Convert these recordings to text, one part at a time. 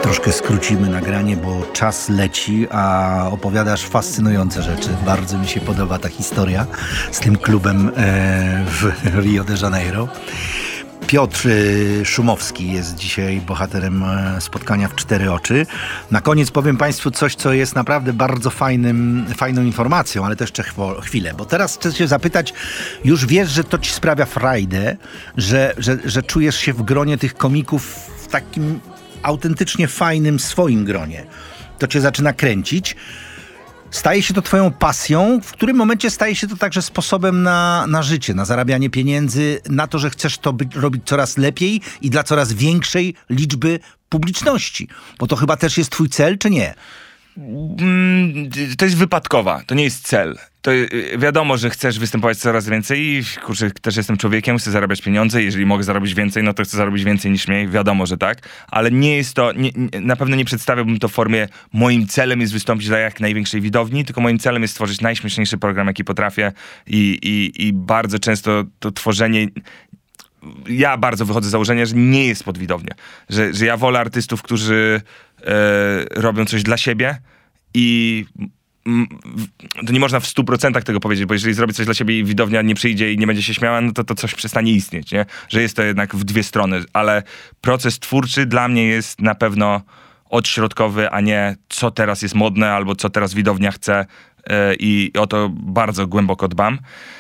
Troszkę skrócimy nagranie, bo czas leci, a opowiadasz fascynujące rzeczy. Bardzo mi się podoba ta historia z tym klubem w Rio de Janeiro. Piotr Szumowski jest dzisiaj bohaterem spotkania w Cztery Oczy. Na koniec powiem Państwu coś, co jest naprawdę bardzo fajną informacją, ale to jeszcze chwilę, bo teraz chcę się zapytać, już wiesz, że to Ci sprawia frajdę, że czujesz się w gronie tych komików w takim autentycznie fajnym swoim gronie. To Cię zaczyna kręcić. Staje się to Twoją pasją, w którym momencie staje się to także sposobem na życie, na zarabianie pieniędzy, na to, że chcesz to robić coraz lepiej i dla coraz większej liczby publiczności. Bo to chyba też jest Twój cel, czy nie? To jest wypadkowa, to nie jest cel. To wiadomo, że chcesz występować coraz więcej i kurczę, też jestem człowiekiem, chcę zarabiać pieniądze, jeżeli mogę zarobić więcej, no to chcę zarobić więcej niż mniej, wiadomo, że tak, ale nie jest to, na pewno nie przedstawiałbym to w formie, moim celem jest wystąpić dla jak największej widowni, tylko moim celem jest stworzyć najśmieszniejszy program, jaki potrafię i bardzo często to tworzenie, ja bardzo wychodzę z założenia, że nie jest pod widownię, że ja wolę artystów, którzy robią coś dla siebie i to nie można w 100% tego powiedzieć, bo jeżeli zrobię coś dla siebie i widownia nie przyjdzie i nie będzie się śmiała, no to coś przestanie istnieć, nie? Że jest to jednak w dwie strony, ale proces twórczy dla mnie jest na pewno odśrodkowy, a nie co teraz jest modne albo co teraz widownia chce i o to bardzo głęboko dbam.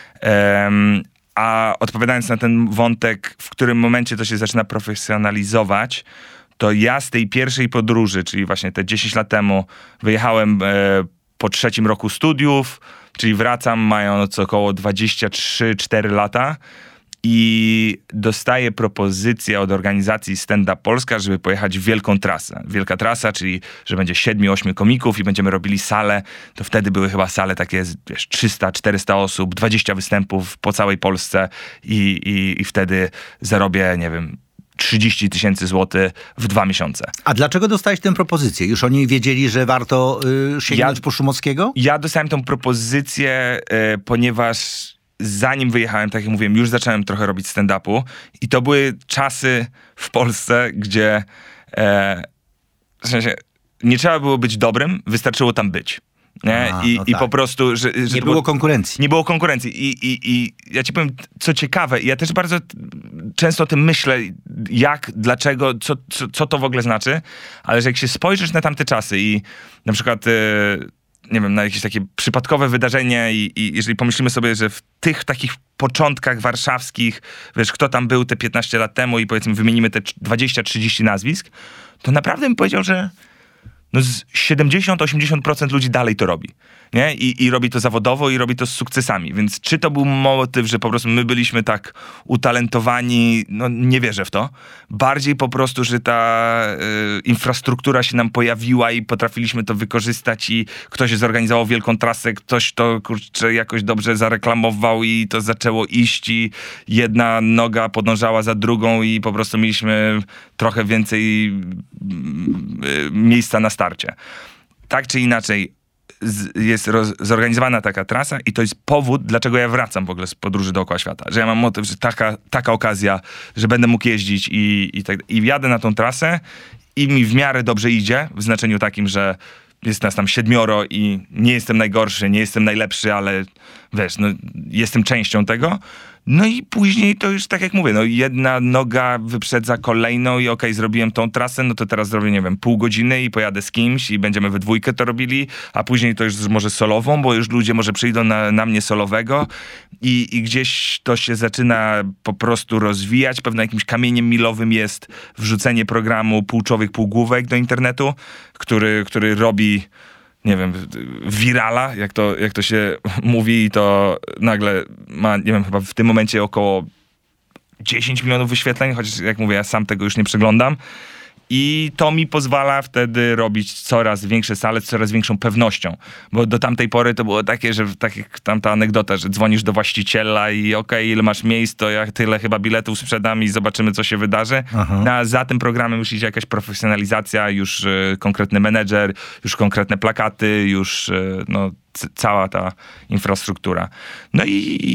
A odpowiadając na ten wątek, w którym momencie to się zaczyna profesjonalizować, to ja z tej pierwszej podróży, czyli właśnie te 10 lat temu, wyjechałem po 3 roku studiów, czyli wracam mając około 23-4 lata i dostaję propozycję od organizacji Stand Up Polska, żeby pojechać w wielką trasę. Wielka trasa, czyli że będzie 7-8 komików i będziemy robili salę. To wtedy były chyba sale takie, wiesz, 300-400 osób, 20 występów po całej Polsce i wtedy zarobię, nie wiem, 30 000 złotych w 2 miesiące. A dlaczego dostałeś tę propozycję? Już oni wiedzieli, że warto sięgnąć po Szumowskiego? Ja dostałem tę propozycję, ponieważ zanim wyjechałem, tak jak mówiłem, już zacząłem trochę robić stand-upu i to były czasy w Polsce, gdzie w sensie nie trzeba było być dobrym, wystarczyło tam być. Nie? No I tak. Po prostu, że nie było konkurencji. Nie było konkurencji. I ja ci powiem, co ciekawe, ja też bardzo często o tym myślę, jak, dlaczego, co to w ogóle znaczy, ale że jak się spojrzysz na tamte czasy i na przykład nie wiem, na jakieś takie przypadkowe wydarzenie i jeżeli pomyślimy sobie, że w tych takich początkach warszawskich, wiesz, kto tam był te 15 lat temu i powiedzmy wymienimy te 20-30 nazwisk, to naprawdę bym powiedział, że no z 70-80% ludzi dalej to robi, nie? I robi to zawodowo i robi to z sukcesami, więc czy to był motyw, że po prostu my byliśmy tak utalentowani, no nie wierzę w to. Bardziej po prostu, że ta infrastruktura się nam pojawiła i potrafiliśmy to wykorzystać i ktoś zorganizował wielką trasę, ktoś to kurczę jakoś dobrze zareklamował i to zaczęło iść i jedna noga podążała za drugą i po prostu mieliśmy trochę więcej miejsca na starcie. Tak czy inaczej jest zorganizowana taka trasa i to jest powód, dlaczego ja wracam w ogóle z podróży dookoła świata. Że ja mam motyw, że taka okazja, że będę mógł jeździć i jadę na tą trasę i mi w miarę dobrze idzie, w znaczeniu takim, że jest nas tam 7 i nie jestem najgorszy, nie jestem najlepszy, ale wiesz, no, jestem częścią tego. No i później to już tak jak mówię, no jedna noga wyprzedza kolejną i okej, zrobiłem tą trasę, no to teraz zrobię, nie wiem, pół godziny i pojadę z kimś i będziemy we dwójkę to robili, a później to już może solową, bo już ludzie może przyjdą na mnie solowego i gdzieś to się zaczyna po prostu rozwijać. Pewno jakimś kamieniem milowym jest wrzucenie programu Pół Człowiek, Pół Główek do internetu, który robi, nie wiem, wirala, jak to się mówi, i to nagle ma, nie wiem, chyba w tym momencie około 10 milionów wyświetleń, chociaż jak mówię, ja sam tego już nie przeglądam. I to mi pozwala wtedy robić coraz większe sale z coraz większą pewnością. Bo do tamtej pory to było takie, że tak jak tamta anegdota, że dzwonisz do właściciela i okej, ile masz miejsc, to ja tyle chyba biletów sprzedam i zobaczymy, co się wydarzy. A za tym programem już idzie jakaś profesjonalizacja, już konkretny menedżer, już konkretne plakaty, już cała ta infrastruktura. No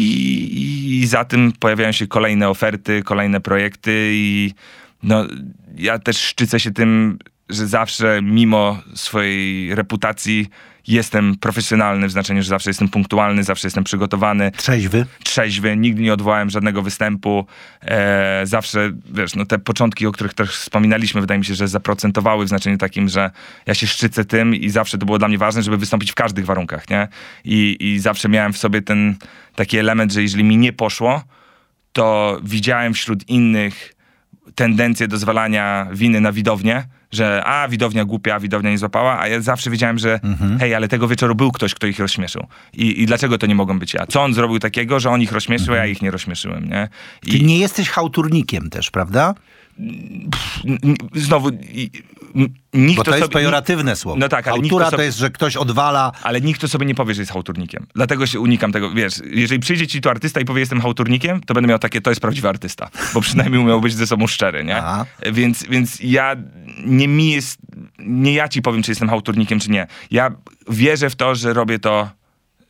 i za tym pojawiają się kolejne oferty, kolejne projekty i no, ja też szczycę się tym, że zawsze mimo swojej reputacji jestem profesjonalny w znaczeniu, że zawsze jestem punktualny, zawsze jestem przygotowany. Trzeźwy, nigdy nie odwołałem żadnego występu. Zawsze, wiesz, no te początki, o których też wspominaliśmy, wydaje mi się, że zaprocentowały w znaczeniu takim, że ja się szczycę tym i zawsze to było dla mnie ważne, żeby wystąpić w każdych warunkach, nie? I zawsze miałem w sobie ten taki element, że jeżeli mi nie poszło, to widziałem wśród innych tendencję do zwalania winy na widownię, że widownia głupia, widownia nie złapała, a ja zawsze wiedziałem, że hej, ale tego wieczoru był ktoś, kto ich rozśmieszył. I dlaczego to nie mogą być ja? Co on zrobił takiego, że on ich rozśmieszył, a ja ich nie rozśmieszyłem, nie? Ty nie jesteś chałturnikiem też, prawda? Znowu... Nikt bo to jest pejoratywne słowo. No tak, ale chałtura to jest, że ktoś odwala... Ale nikt to sobie nie powie, że jest chałturnikiem. Dlatego się unikam tego, wiesz, jeżeli przyjdzie ci tu artysta i powie, jestem chałturnikiem, to będę miał takie, to jest prawdziwy artysta. Bo przynajmniej umiał być ze sobą szczery, nie? Więc ja, nie ja ci powiem, czy jestem chałturnikiem, czy nie. Ja wierzę w to, że robię to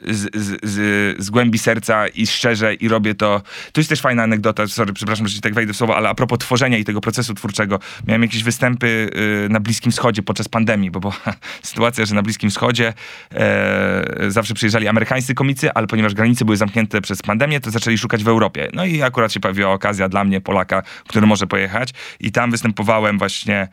z głębi serca i szczerze i robię to. To jest też fajna anegdota, przepraszam, że ci tak wejdę w słowo, ale a propos tworzenia i tego procesu twórczego. Miałem jakieś występy na Bliskim Wschodzie podczas pandemii, bo była sytuacja, że na Bliskim Wschodzie zawsze przyjeżdżali amerykańscy komicy, ale ponieważ granice były zamknięte przez pandemię, to zaczęli szukać w Europie. No i akurat się pojawiła okazja dla mnie, Polaka, który może pojechać i tam występowałem właśnie,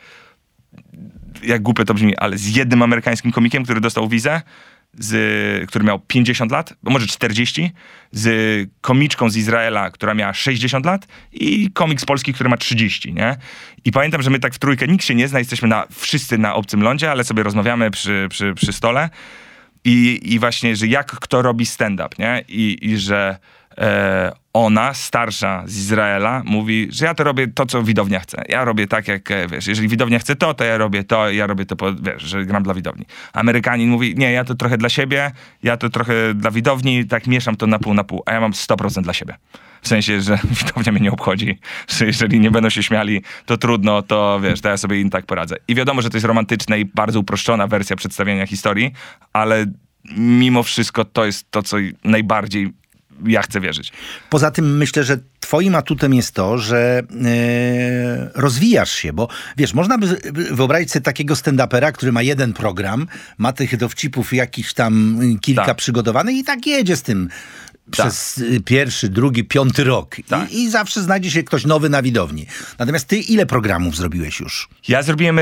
jak głupie to brzmi, ale z jednym amerykańskim komikiem, który dostał wizę, który miał 50 lat, może 40, z komiczką z Izraela, która miała 60 lat i komik z Polski, który ma 30, nie? I pamiętam, że my tak w trójkę, nikt się nie zna, jesteśmy wszyscy na obcym lądzie, ale sobie rozmawiamy przy stole i właśnie, że jak kto robi stand-up, nie? I że ona, starsza z Izraela, mówi, że ja to robię to, co widownia chce. Ja robię tak, jak, wiesz, jeżeli widownia chce to ja robię to, wiesz, że gram dla widowni. Amerykanin mówi, nie, ja to trochę dla siebie, ja to trochę dla widowni, tak mieszam to na pół, a ja mam 100% dla siebie. W sensie, że widownia mnie nie obchodzi, że jeżeli nie będą się śmiali, to trudno, to wiesz, to ja sobie im tak poradzę. I wiadomo, że to jest romantyczna i bardzo uproszczona wersja przedstawienia historii, ale mimo wszystko to jest to, co najbardziej ja chcę wierzyć. Poza tym myślę, że twoim atutem jest to, że rozwijasz się, bo wiesz, można by wyobrazić sobie takiego stand-upera, który ma jeden program, ma tych dowcipów jakiś tam kilka przygotowanych i tak jedzie z tym przez pierwszy, drugi, 5 rok. I zawsze znajdzie się ktoś nowy na widowni. Natomiast ty ile programów zrobiłeś już? Ja zrobiłem...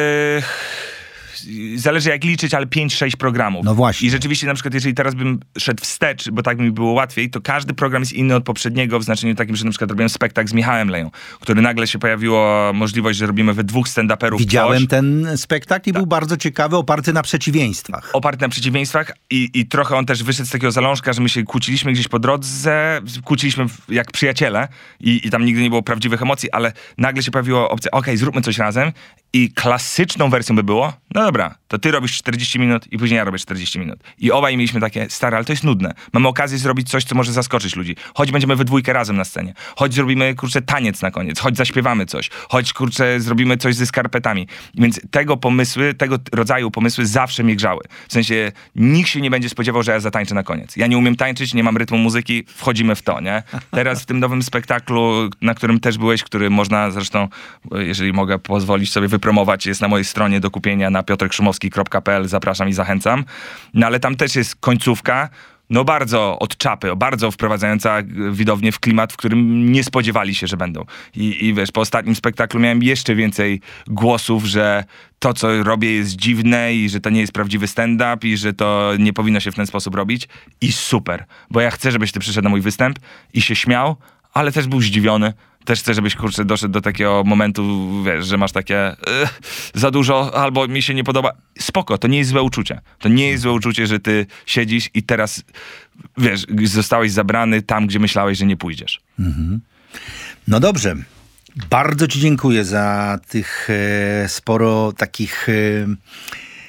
Zależy jak liczyć, ale 5-6 programów. No właśnie. I rzeczywiście na przykład jeżeli teraz bym szedł wstecz, bo tak mi było łatwiej, to każdy program jest inny od poprzedniego w znaczeniu takim, że na przykład robiłem spektakl z Michałem Leją, który nagle się pojawiła możliwość, że robimy we 2 stand-uperów. Widziałem ten spektakl i był bardzo ciekawy, oparty na przeciwieństwach. Oparty na przeciwieństwach i trochę on też wyszedł z takiego zalążka, że my się kłóciliśmy gdzieś po drodze, kłóciliśmy jak przyjaciele i tam nigdy nie było prawdziwych emocji, ale nagle się pojawiła opcja, okej, zróbmy coś razem i klasyczną wersją by było, no dobra, to ty robisz 40 minut i później ja robię 40 minut. I obaj mieliśmy takie, stare, ale to jest nudne. Mamy okazję zrobić coś, co może zaskoczyć ludzi. Choć będziemy we 2 razem na scenie. Choć zrobimy, kurczę, taniec na koniec. Choć zaśpiewamy coś. Choć, kurczę, zrobimy coś ze skarpetami. Więc tego rodzaju pomysły zawsze mnie grzały. W sensie, nikt się nie będzie spodziewał, że ja zatańczę na koniec. Ja nie umiem tańczyć, nie mam rytmu muzyki, wchodzimy w to, nie? Teraz w tym nowym spektaklu, na którym też byłeś, który można zresztą, jeżeli mogę pozwolić sobie wypromować, jest na mojej stronie do kupienia na piotrkrzymowski.pl, zapraszam i zachęcam. No ale tam też jest końcówka, no bardzo od czapy, bardzo wprowadzająca widownię w klimat, w którym nie spodziewali się, że będą. I wiesz, po ostatnim spektaklu miałem jeszcze więcej głosów, że to, co robię jest dziwne i że to nie jest prawdziwy stand-up i że to nie powinno się w ten sposób robić. I super, bo ja chcę, żebyś ty przyszedł na mój występ i się śmiał, ale też był zdziwiony. Też chcę, żebyś, kurczę, doszedł do takiego momentu, wiesz, że masz takie za dużo, albo mi się nie podoba. Spoko, to nie jest złe uczucie. To nie jest złe uczucie, że ty siedzisz i teraz, wiesz, zostałeś zabrany tam, gdzie myślałeś, że nie pójdziesz. Mhm. No dobrze. Bardzo ci dziękuję za tych sporo takich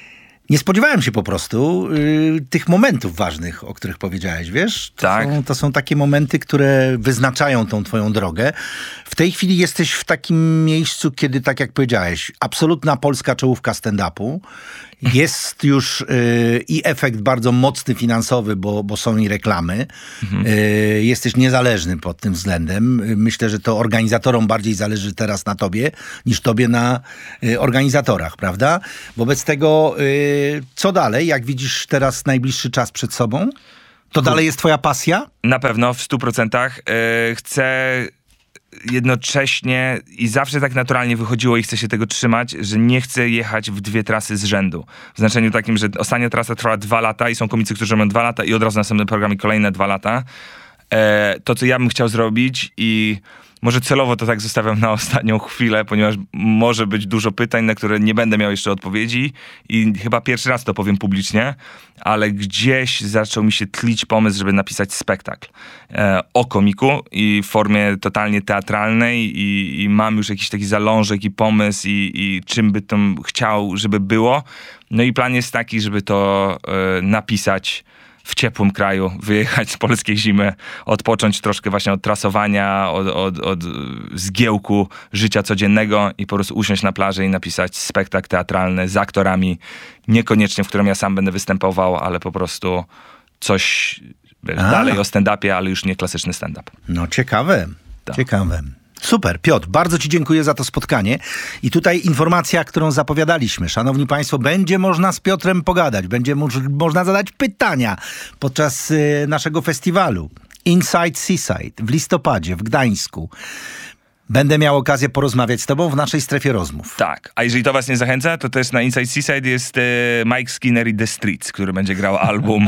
Nie spodziewałem się po prostu tych momentów ważnych, o których powiedziałeś, wiesz? To są takie momenty, które wyznaczają tą twoją drogę. W tej chwili jesteś w takim miejscu, kiedy, tak jak powiedziałeś, absolutna polska czołówka stand-upu. Jest już i efekt bardzo mocny finansowy, bo są i reklamy. Jesteś niezależny pod tym względem. Myślę, że to organizatorom bardziej zależy teraz na tobie, niż tobie na organizatorach, prawda? Wobec tego, co dalej? Jak widzisz teraz najbliższy czas przed sobą? To dalej jest twoja pasja? Na pewno, w 100%. Chcę jednocześnie i zawsze tak naturalnie wychodziło i chcę się tego trzymać, że nie chcę jechać w 2 trasy z rzędu. W znaczeniu takim, że ostatnia trasa trwa 2 lata i są komicy, którzy robią 2 lata i od razu następny program i kolejne 2 lata. To, co ja bym chciał zrobić i może celowo to tak zostawiam na ostatnią chwilę, ponieważ może być dużo pytań, na które nie będę miał jeszcze odpowiedzi i chyba pierwszy raz to powiem publicznie, ale gdzieś zaczął mi się tlić pomysł, żeby napisać spektakl o komiku i w formie totalnie teatralnej i mam już jakiś taki zalążek i pomysł i czym by to chciał, żeby było. No i plan jest taki, żeby to napisać w ciepłym kraju, wyjechać z polskiej zimy, odpocząć troszkę właśnie od trasowania, od zgiełku życia codziennego i po prostu usiąść na plaży i napisać spektakl teatralny z aktorami, niekoniecznie, w którym ja sam będę występował, ale po prostu coś dalej o stand-upie, ale już nie klasyczny stand-up. No ciekawe, ciekawe. Super, Piotr, bardzo ci dziękuję za to spotkanie. I tutaj informacja, którą zapowiadaliśmy. Szanowni Państwo, będzie można z Piotrem pogadać, będzie można zadać pytania podczas naszego festiwalu Inside Seaside w listopadzie w Gdańsku. Będę miał okazję porozmawiać z tobą w naszej strefie rozmów. Tak, a jeżeli to was nie zachęca, to też na Inside Seaside jest Mike Skinner i The Streets, który będzie grał album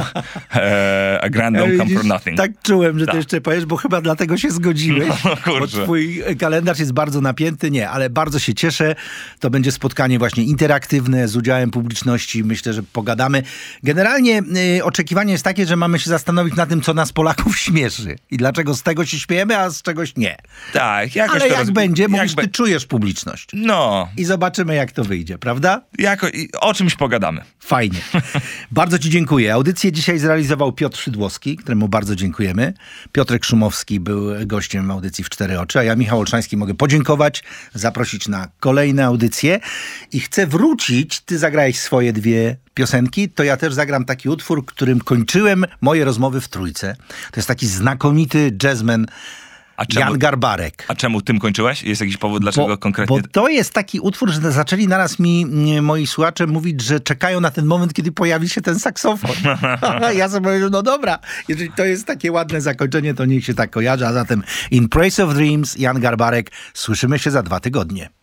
A Grand Don't Come From Nothing. Tak czułem, że to jeszcze powiesz, bo chyba dlatego się zgodziłeś, bo twój kalendarz jest bardzo napięty. Nie, ale bardzo się cieszę. To będzie spotkanie właśnie interaktywne z udziałem publiczności. Myślę, że pogadamy. Generalnie oczekiwanie jest takie, że mamy się zastanowić nad tym, co nas Polaków śmieszy i dlaczego z tego się śmiejemy, a z czegoś nie. Tak, jakoś ale jak będzie, mówisz, ty czujesz publiczność. No. I zobaczymy, jak to wyjdzie, prawda? O czymś pogadamy. Fajnie. Bardzo ci dziękuję. Audycję dzisiaj zrealizował Piotr Szydłowski, któremu bardzo dziękujemy. Piotrek Szumowski był gościem audycji w 4 oczy, a ja, Michał Olszański, mogę podziękować, zaprosić na kolejne audycje i chcę wrócić. Ty zagrałeś swoje 2 piosenki, to ja też zagram taki utwór, którym kończyłem moje rozmowy w Trójce. To jest taki znakomity jazzman Jan Garbarek. A czemu tym kończyłeś? Jest jakiś powód, dlaczego konkretnie? Bo to jest taki utwór, że zaczęli naraz moi słuchacze mówić, że czekają na ten moment, kiedy pojawi się ten saksofon. Ja sobie mówię, no dobra, jeżeli to jest takie ładne zakończenie, to niech się tak kojarzy. A zatem In Praise of Dreams, Jan Garbarek. Słyszymy się za 2 tygodnie.